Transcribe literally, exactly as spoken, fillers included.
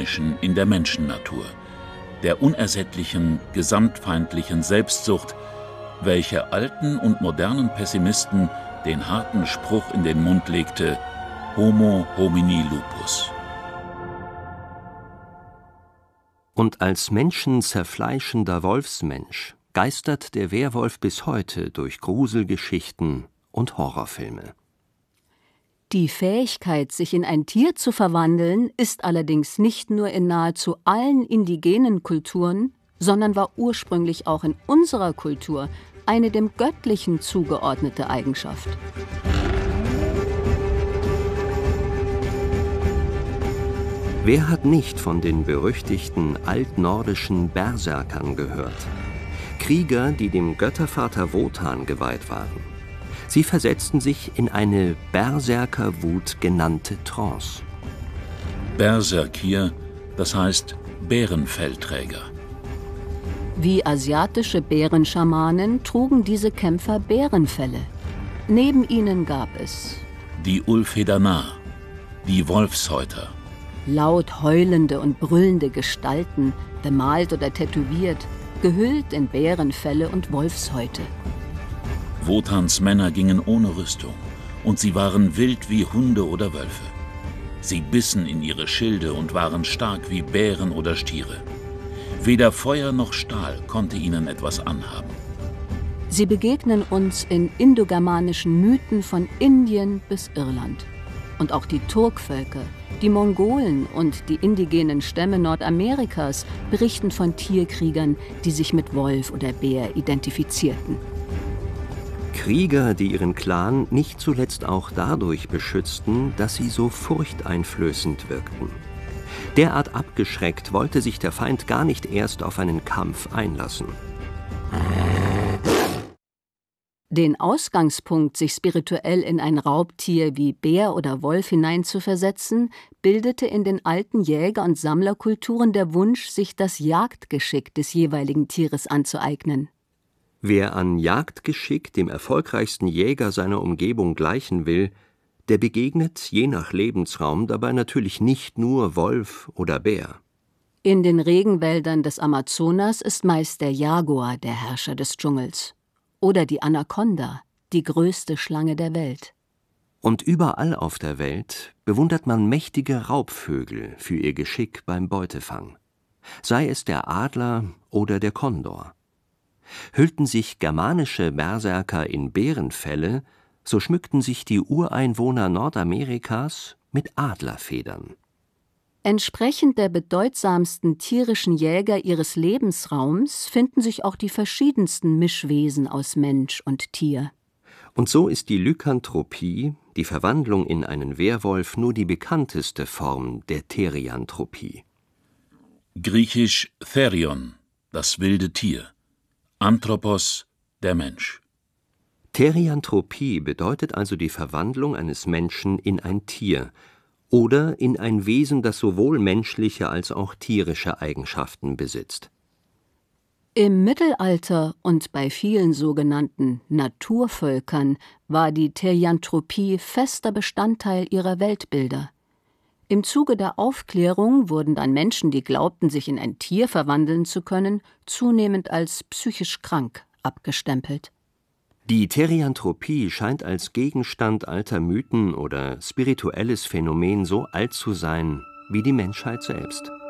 Tierischen in der Menschennatur, der unersättlichen, gesamtfeindlichen Selbstsucht, welche alten und modernen Pessimisten den harten Spruch in den Mund legte: Homo homini lupus. Und als menschenzerfleischender Wolfsmensch geistert der Werwolf bis heute durch Gruselgeschichten und Horrorfilme. Die Fähigkeit, sich in ein Tier zu verwandeln, ist allerdings nicht nur in nahezu allen indigenen Kulturen, sondern war ursprünglich auch in unserer Kultur eine dem Göttlichen zugeordnete Eigenschaft. Wer hat nicht von den berüchtigten altnordischen Berserkern gehört? Krieger, die dem Göttervater Wotan geweiht waren. Sie versetzten sich in eine Berserkerwut genannte Trance. Berserkir, das heißt Bärenfellträger. Wie asiatische Bärenschamanen trugen diese Kämpfer Bärenfelle. Neben ihnen gab es die Ulfhedana, die Wolfshäuter. Laut heulende und brüllende Gestalten, bemalt oder tätowiert, gehüllt in Bärenfelle und Wolfshäute. Wotans Männer gingen ohne Rüstung, und sie waren wild wie Hunde oder Wölfe. Sie bissen in ihre Schilde und waren stark wie Bären oder Stiere. Weder Feuer noch Stahl konnte ihnen etwas anhaben. Sie begegnen uns in indogermanischen Mythen von Indien bis Irland. Und auch die Turkvölker, die Mongolen und die indigenen Stämme Nordamerikas berichten von Tierkriegern, die sich mit Wolf oder Bär identifizierten. Krieger, die ihren Clan nicht zuletzt auch dadurch beschützten, dass sie so furchteinflößend wirkten. Derart abgeschreckt wollte sich der Feind gar nicht erst auf einen Kampf einlassen. Den Ausgangspunkt, sich spirituell in ein Raubtier wie Bär oder Wolf hineinzuversetzen, bildete in den alten Jäger- und Sammlerkulturen der Wunsch, sich das Jagdgeschick des jeweiligen Tieres anzueignen. Wer an Jagdgeschick dem erfolgreichsten Jäger seiner Umgebung gleichen will, der begegnet je nach Lebensraum dabei natürlich nicht nur Wolf oder Bär. In den Regenwäldern des Amazonas ist meist der Jaguar der Herrscher des Dschungels. Oder die Anaconda, die größte Schlange der Welt. Und überall auf der Welt bewundert man mächtige Raubvögel für ihr Geschick beim Beutefang. Sei es der Adler oder der Kondor. Hüllten sich germanische Berserker in Bärenfelle, so schmückten sich die Ureinwohner Nordamerikas mit Adlerfedern. Entsprechend der bedeutsamsten tierischen Jäger ihres Lebensraums finden sich auch die verschiedensten Mischwesen aus Mensch und Tier. Und so ist die Lykanthropie, die Verwandlung in einen Werwolf, nur die bekannteste Form der Therianthropie. Griechisch Therion, das wilde Tier. Anthropos, der Mensch. Therianthropie bedeutet also die Verwandlung eines Menschen in ein Tier oder in ein Wesen, das sowohl menschliche als auch tierische Eigenschaften besitzt. Im Mittelalter und bei vielen sogenannten Naturvölkern war die Therianthropie fester Bestandteil ihrer Weltbilder. Im Zuge der Aufklärung wurden dann Menschen, die glaubten, sich in ein Tier verwandeln zu können, zunehmend als psychisch krank abgestempelt. Die Therianthropie scheint als Gegenstand alter Mythen oder spirituelles Phänomen so alt zu sein wie die Menschheit selbst.